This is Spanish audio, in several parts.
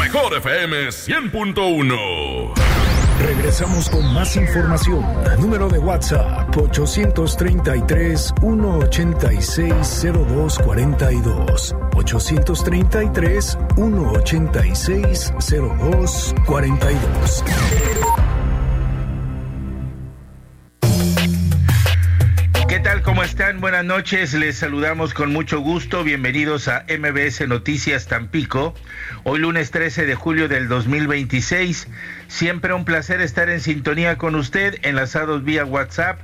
Mejor FM 100.1. Regresamos con más información. Número de WhatsApp 833-186-0242. 833-186-0242. ¿Qué tal? ¿Cómo están? Buenas noches, les saludamos con mucho gusto. Bienvenidos a MBS Noticias Tampico. Hoy lunes 13 de julio del 2026. Siempre un placer estar en sintonía con usted, enlazados vía WhatsApp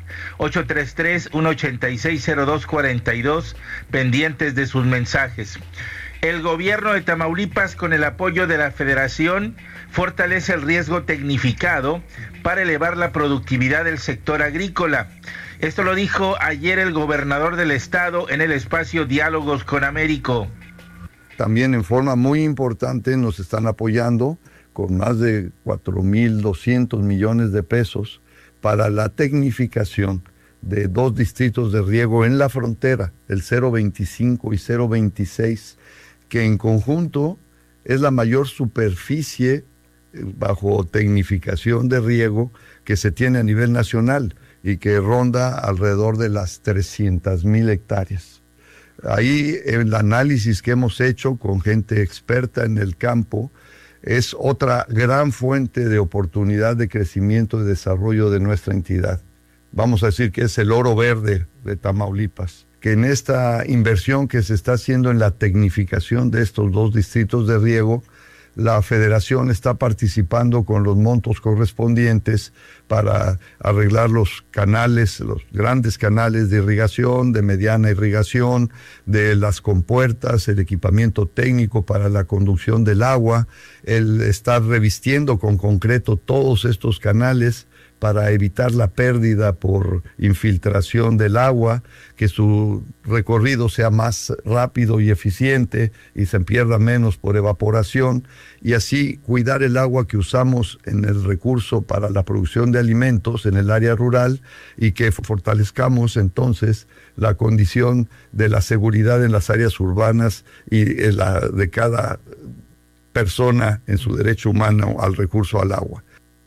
833-186-0242, pendientes de sus mensajes. El gobierno de Tamaulipas, con el apoyo de la Federación, fortalece el riesgo tecnificado para elevar la productividad del sector agrícola. Esto lo dijo ayer el gobernador del estado en el espacio Diálogos con Américo. También en forma muy importante nos están apoyando con más de 4,200 millones de pesos para la tecnificación de 2 distritos de riego en la frontera, el 025 y 026, que en conjunto es la mayor superficie bajo tecnificación de riego que se tiene a nivel nacional y que ronda alrededor de las 300,000 hectáreas. Ahí el análisis que hemos hecho con gente experta en el campo es otra gran fuente de oportunidad de crecimiento y desarrollo de nuestra entidad. Vamos a decir que es el oro verde de Tamaulipas, que en esta inversión que se está haciendo en la tecnificación de estos 2 distritos de riego, la Federación está participando con los montos correspondientes para arreglar los canales, los grandes canales de irrigación, de mediana irrigación, de las compuertas, el equipamiento técnico para la conducción del agua, el estar revistiendo con concreto todos estos canales para evitar la pérdida por infiltración del agua, que su recorrido sea más rápido y eficiente y se pierda menos por evaporación, y así cuidar el agua que usamos en el recurso para la producción de alimentos en el área rural, y que fortalezcamos entonces la condición de la seguridad en las áreas urbanas y la de cada persona en su derecho humano al recurso al agua.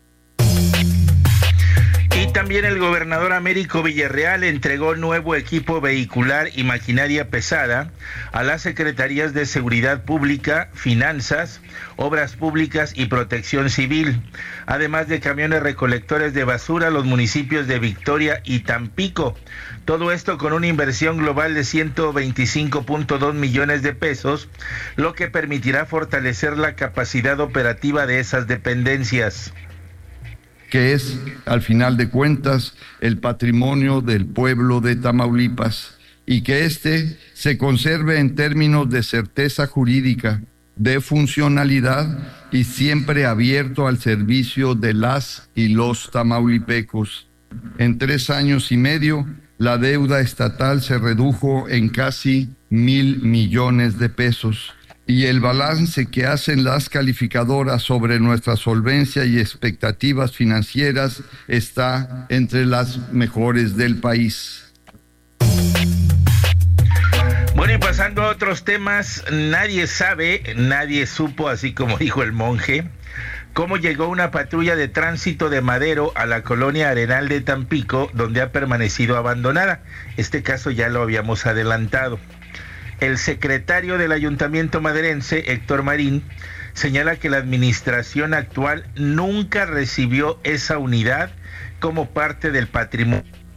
Y también el gobernador Américo Villarreal entregó nuevo equipo vehicular y maquinaria pesada a las Secretarías de Seguridad Pública, Finanzas, Obras Públicas y Protección Civil, además de camiones recolectores de basura a los municipios de Victoria y Tampico. Todo esto con una inversión global de 125.2 millones de pesos, lo que permitirá fortalecer la capacidad operativa de esas dependencias, que es, al final de cuentas, el patrimonio del pueblo de Tamaulipas, y que éste se conserve en términos de certeza jurídica, de funcionalidad y siempre abierto al servicio de las y los tamaulipecos. En 3 años y medio, la deuda estatal se redujo en casi 1,000 millones de pesos. Y el balance que hacen las calificadoras sobre nuestra solvencia y expectativas financieras está entre las mejores del país. Bueno, y pasando a otros temas, nadie supo, así como dijo el monje, cómo llegó una patrulla de tránsito de Madero a la colonia Arenal de Tampico, donde ha permanecido abandonada. Este caso ya lo habíamos adelantado. El secretario del Ayuntamiento maderense, Héctor Marín, señala que la administración actual nunca recibió esa unidad como parte del patrimonio